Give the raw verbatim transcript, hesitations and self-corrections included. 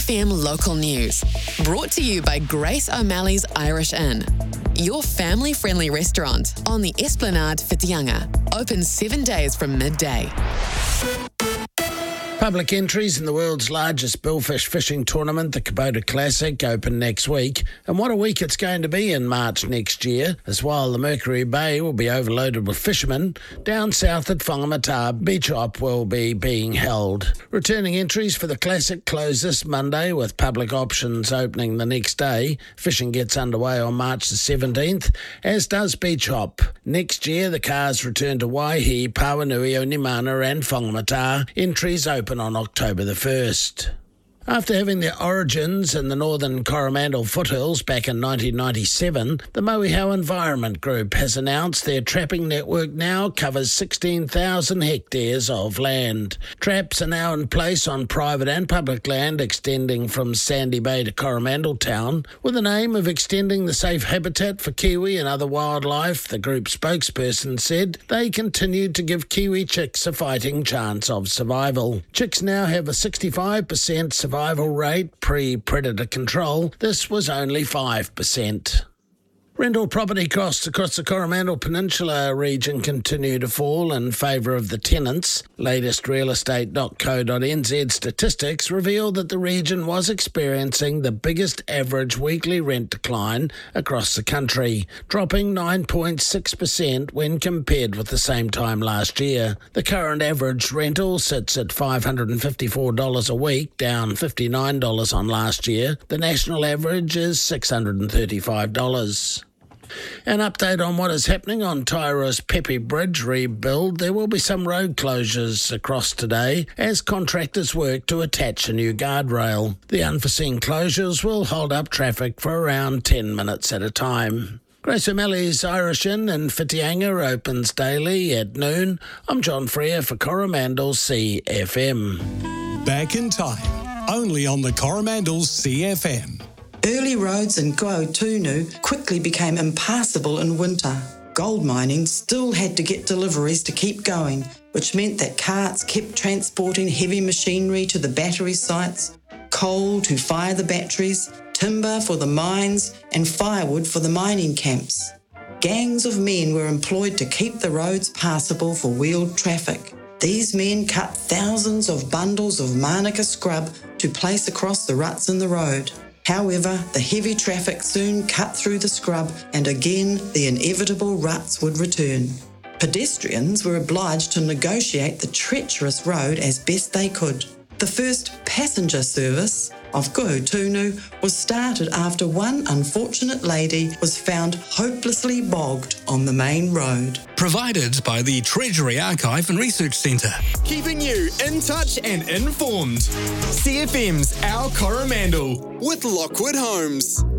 F M Local News. Brought to you by Grace O'Malley's Irish Inn. Your family-friendly restaurant on the Esplanade Whitianga. Open seven days from midday. Public entries in the world's largest billfish fishing tournament, the Kubota Classic, open next week. And what a week it's going to be in March next year, as while the Mercury Bay will be overloaded with fishermen, down south at Whangamata, Beach Hop will be being held. Returning entries for the Classic close this Monday, with public options opening the next day. Fishing gets underway on March the seventeenth, as does Beach Hop. Next year, the cars return to Waihi, Pawanui, Onimana and Whangamata. Entries open on October the first. After having their origins in the northern Coromandel foothills back in nineteen ninety-seven, the Mauihau Environment Group has announced their trapping network now covers sixteen thousand hectares of land. Traps are now in place on private and public land extending from Sandy Bay to Coromandel Town, with the aim of extending the safe habitat for kiwi and other wildlife. The group spokesperson said they continued to give kiwi chicks a fighting chance of survival. Chicks now have a sixty-five percent survival Survival rate pre-predator control. This was only five percent. Rental property costs across the Coromandel Peninsula region continue to fall in favour of the tenants. Latest real estate dot co dot n z statistics reveal that the region was experiencing the biggest average weekly rent decline across the country, dropping nine point six percent when compared with the same time last year. The current average rental sits at five hundred fifty-four dollars a week, down fifty-nine dollars on last year. The national average is six hundred thirty-five dollars. An update on what is happening on Tairoa's Pepe Bridge rebuild. There will be some road closures across today as contractors work to attach a new guardrail. The unforeseen closures will hold up traffic for around ten minutes at a time. Grace O'Malley's Irish Inn in Whitianga opens daily at noon. I'm John Freer for Coromandel C F M. Back in time, only on the Coromandel C F M. Early roads in Goatunu quickly became impassable in winter. Gold mining still had to get deliveries to keep going, which meant that carts kept transporting heavy machinery to the battery sites, coal to fire the batteries, timber for the mines, and firewood for the mining camps. Gangs of men were employed to keep the roads passable for wheeled traffic. These men cut thousands of bundles of Manuka scrub to place across the ruts in the road. However, the heavy traffic soon cut through the scrub and again the inevitable ruts would return. Pedestrians were obliged to negotiate the treacherous road as best they could. The first passenger service of Goatunu was started after one unfortunate lady was found hopelessly bogged on the main road. Provided by the Treasury Archive and Research Centre. Keeping you in touch and informed. C F M's Our Coromandel with Lockwood Homes.